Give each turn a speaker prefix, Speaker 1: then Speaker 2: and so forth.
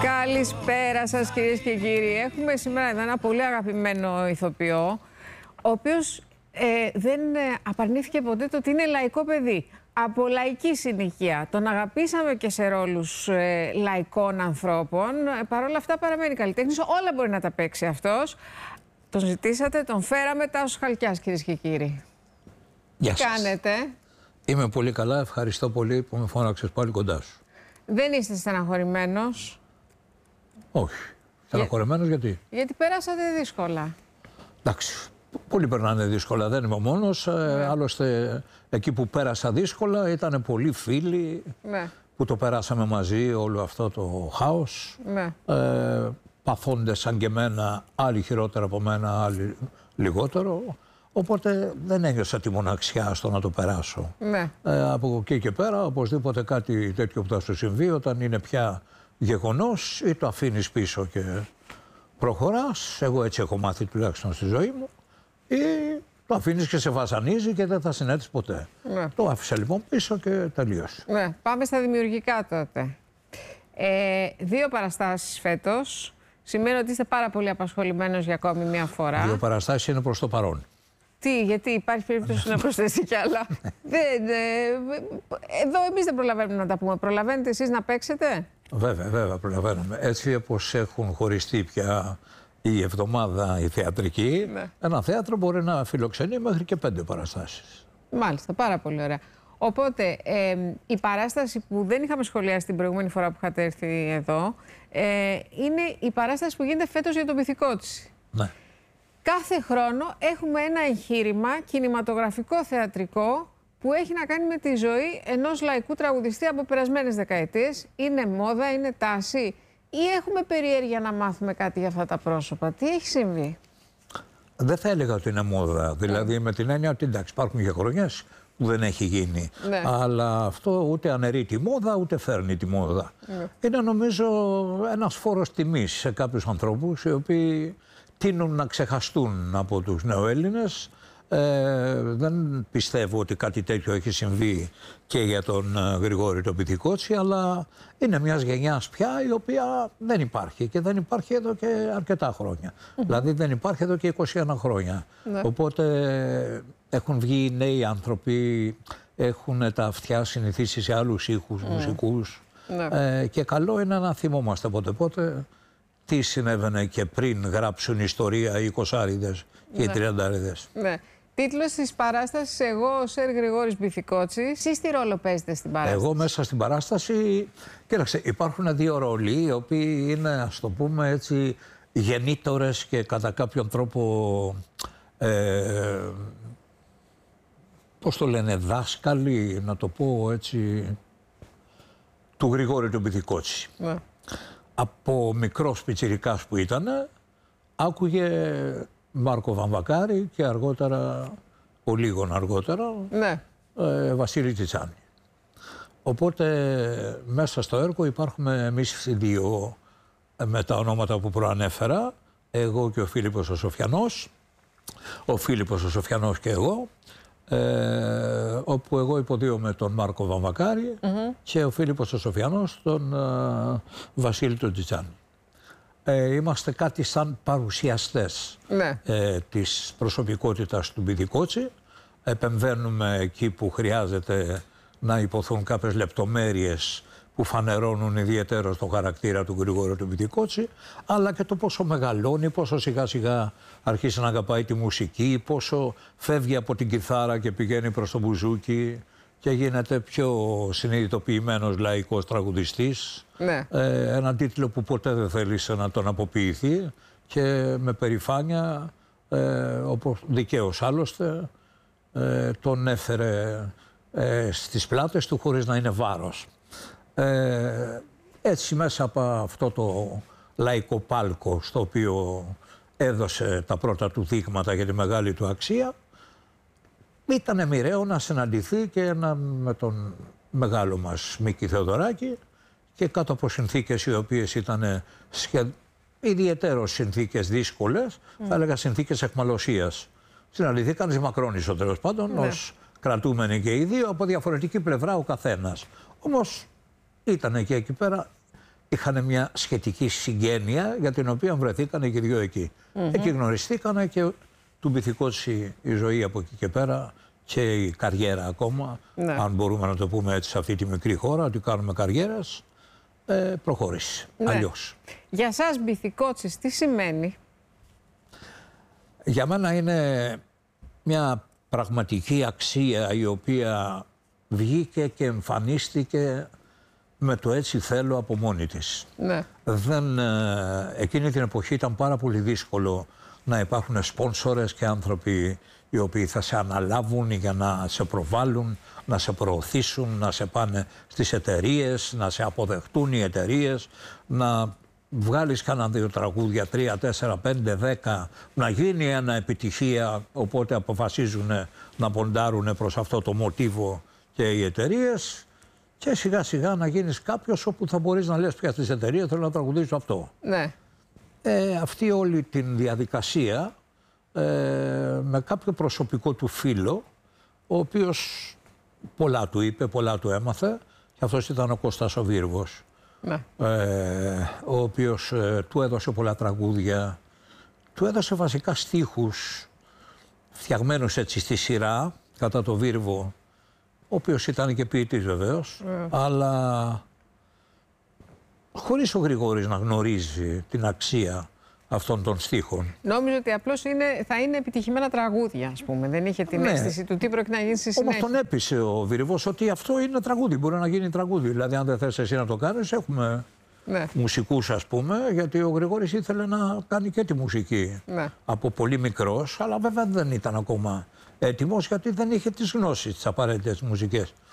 Speaker 1: Καλησπέρα σας κυρίες και κύριοι. Έχουμε σήμερα εδώ ένα πολύ αγαπημένο ηθοποιό, ο οποίος δεν απαρνήθηκε ποτέ το ότι είναι λαϊκό παιδί. Από λαϊκή συνοικία. Τον αγαπήσαμε και σε ρόλους λαϊκών ανθρώπων. Παρ' όλα αυτά παραμένει καλλιτέχνης. Όλα μπορεί να τα παίξει αυτός. Τον ζητήσατε, τον φέραμε. Τάσος Χαλκιάς, κυρίες και κύριοι.
Speaker 2: Γεια
Speaker 1: σας. Τι κάνετε?
Speaker 2: Είμαι πολύ καλά. Ευχαριστώ πολύ που με φώναξες πάλι κοντά σου.
Speaker 1: Δεν είστε στεναχωρημένος?
Speaker 2: Όχι. Στεναχωρημένος γιατί?
Speaker 1: Γιατί περάσατε δύσκολα.
Speaker 2: Εντάξει. Πολλοί περνάνε δύσκολα. Δεν είμαι ο μόνος. Άλλωστε, εκεί που πέρασα δύσκολα ήταν πολλοί φίλοι που το περάσαμε μαζί όλο αυτό το χάος. Παθόντες σαν και εμένα, άλλοι χειρότερα από μένα, άλλοι λιγότερο. Οπότε δεν ένιωσα τη μοναξιά στο να το περάσω. Από εκεί και πέρα, οπωσδήποτε κάτι τέτοιο που θα σου συμβεί, όταν είναι πια γεγονός, ή το αφήνεις πίσω και προχωράς. Εγώ έτσι έχω μάθει τουλάχιστον στη ζωή μου. Ή το αφήνεις και σε βασανίζει και δεν θα συνέτεις ποτέ. Το άφησα λοιπόν πίσω και τελείωσε.
Speaker 1: Πάμε στα δημιουργικά τότε. 2 παραστάσεις φέτος. Σημαίνει ότι είστε πάρα πολύ απασχολημένος για ακόμη μια φορά.
Speaker 2: 2 παραστάσεις είναι προς το παρόν.
Speaker 1: Τι, γιατί υπάρχει περίπτωση να προσθέσει κι άλλα? Εδώ εμείς δεν προλαβαίνουμε να τα πούμε. Προλαβαίνετε εσείς να παίξετε?
Speaker 2: Βέβαια προλαβαίνουμε. Έτσι όπως έχουν χωριστεί πια η εβδομάδα η θεατρική, ένα θέατρο μπορεί να φιλοξενεί μέχρι και 5 παραστάσεις.
Speaker 1: Μάλιστα, πάρα πολύ ωραία. Οπότε, η παράσταση που δεν είχαμε σχολιάσει την προηγούμενη φορά που είχατε έρθει εδώ, είναι η παράσταση που γίνεται φέτος για τον Πυθικότσι.
Speaker 2: Ναι.
Speaker 1: Κάθε χρόνο έχουμε ένα εγχείρημα κινηματογραφικό θεατρικό που έχει να κάνει με τη ζωή ενός λαϊκού τραγουδιστή από περασμένες δεκαετίες. Είναι μόδα, είναι τάση, ή έχουμε περιέργεια να μάθουμε κάτι για αυτά τα πρόσωπα? Τι έχει συμβεί?
Speaker 2: Δεν θα έλεγα ότι είναι μόδα. Δηλαδή με την έννοια ότι εντάξει, υπάρχουν και χρονιές που δεν έχει γίνει. Αλλά αυτό ούτε αναιρεί τη μόδα, ούτε φέρνει τη μόδα. Είναι νομίζω ένας φόρος τιμής σε κάποιους ανθρώπους οι οποίοι τείνουν να ξεχαστούν από τους νεοέλληνες. Δεν πιστεύω ότι κάτι τέτοιο έχει συμβεί και για τον Γρηγόρη τον Πυθικότσι, αλλά είναι μιας γενιάς πια η οποία δεν υπάρχει και δεν υπάρχει εδώ και αρκετά χρόνια. Δηλαδή δεν υπάρχει εδώ και 21 χρόνια. Οπότε έχουν βγει νέοι άνθρωποι, έχουν τα αυτιά συνηθίσει σε άλλους ήχους μουσικούς και καλό είναι να θυμόμαστε πότε τι συνέβαινε και πριν γράψουν ιστορία οι 20άριδες και οι 30άριδες.
Speaker 1: Τίτλος της παράστασης «Εγώ, ο Σερ Γρηγόρης Πυθικότσης». Εσείς τι ρόλο παίζετε στην παράσταση?
Speaker 2: Εγώ μέσα στην παράσταση, κοίταξε, υπάρχουν 2 ρόλοι, οι οποίοι είναι, ας το πούμε έτσι, γεννήτορες και κατά κάποιον τρόπο, πώς το λένε, δάσκαλοι, να το πω έτσι, του Γρηγόρη του Πυθικότση. Από μικρός πιτσιρικάς που ήταν, άκουγε Μάρκο Βαμβακάρη και αργότερα, λίγον αργότερα, Βασίλη Τσιτσάνη. Οπότε μέσα στο έργο υπάρχουμε εμείς οι 2 με τα ονόματα που προανέφερα, εγώ και ο Φίλιππος ο Σοφιανός, ο Φίλιππος ο Σοφιανός και εγώ, όπου εγώ υποδίωμαι τον Μάρκο Βαμβακάρη και ο Φίλιππος ο Σοφιανός τον Βασίλη τον Τσιτσάνη. Είμαστε κάτι σαν παρουσιαστές της προσωπικότητας του Πυθικότση. Επεμβαίνουμε εκεί που χρειάζεται να υποθούν κάποιες λεπτομέρειες που φανερώνουν ιδιαίτερα το χαρακτήρα του Γρηγόρη του Πυθικότση, αλλά και το πόσο μεγαλώνει, πόσο σιγά σιγά αρχίζει να αγαπάει τη μουσική, πόσο φεύγει από την κιθάρα και πηγαίνει προς το μπουζούκι και γίνεται πιο συνειδητοποιημένος λαϊκός τραγουδιστής. Έναν τίτλο που ποτέ δεν θέλησε να τον αποποιηθεί και με περηφάνεια, όπως δικαίως άλλωστε, τον έφερε στις πλάτες του χωρίς να είναι βάρος. Έτσι μέσα από αυτό το λαϊκό πάλκο στο οποίο έδωσε τα πρώτα του δείγματα για τη μεγάλη του αξία, ήταν μοιραίο να συναντηθεί και με τον μεγάλο μας Μίκη Θεοδωράκη και κάτω από συνθήκες οι οποίες ήταν ιδιαιτέρως συνθήκες δύσκολες, θα έλεγα συνθήκες αιχμαλωσίας. Συναντηθήκαν οι Μακρόνισσο τέλος πάντων, ως κρατούμενοι και οι 2 από διαφορετική πλευρά ο καθένας. Όμως ήταν και εκεί πέρα είχαν μια σχετική συγγένεια για την οποία βρεθήκανε και οι δυο εκεί. Εκεί γνωριστήκανε και του μπηθικότησε η ζωή από εκεί και πέρα και η καριέρα ακόμα. Αν μπορούμε να το πούμε έτσι σε αυτή τη μικρή χώρα, ότι κάνουμε καριέρας, προχώρησε. Αλλιώς.
Speaker 1: Για σας μπηθικότσης τι σημαίνει?
Speaker 2: Για μένα είναι μια πραγματική αξία η οποία βγήκε και εμφανίστηκε με το έτσι θέλω από μόνη της. Εκείνη την εποχή ήταν πάρα πολύ δύσκολο να υπάρχουν σπόνσορες και άνθρωποι οι οποίοι θα σε αναλάβουν για να σε προβάλλουν, να σε προωθήσουν, να σε πάνε στις εταιρείες, να σε αποδεχτούν οι εταιρείες, να βγάλεις κανένα 2 τραγούδια, 3, 4, 5, 10, να γίνει ένα επιτυχία, οπότε αποφασίζουν να ποντάρουν προς αυτό το μοτίβο και οι εταιρείες και σιγά σιγά να γίνεις κάποιος όπου θα μπορείς να λες πια στις εταιρείες θέλω να τραγουδήσω αυτό. Αυτή όλη την διαδικασία με κάποιο προσωπικό του φίλο, ο οποίος πολλά του είπε, πολλά του έμαθε, και αυτός ήταν ο Κώστας ο Βίρβος, ο οποίος του έδωσε πολλά τραγούδια, του έδωσε βασικά στίχους φτιαγμένους έτσι στη σειρά κατά το Βίρβο, ο οποίος ήταν και ποιητής βεβαίως, αλλά χωρίς ο Γρηγόρης να γνωρίζει την αξία αυτών των στίχων.
Speaker 1: Νόμιζα ότι απλώς θα είναι επιτυχημένα τραγούδια, ας πούμε. Δεν είχε την αίσθηση του τι πρόκειται να γίνει στη συνέχεια.
Speaker 2: Όμως τον έπεισε ο Βίρβος ότι αυτό είναι τραγούδι, μπορεί να γίνει τραγούδι. Δηλαδή, αν δεν θες εσύ να το κάνεις, έχουμε μουσικούς, ας πούμε, γιατί ο Γρηγόρης ήθελε να κάνει και τη μουσική από πολύ μικρός, αλλά βέβαια δεν ήταν ακόμα έτοιμος, γιατί δεν είχε τις γνώσεις, τις απαραίτητες μουσικές.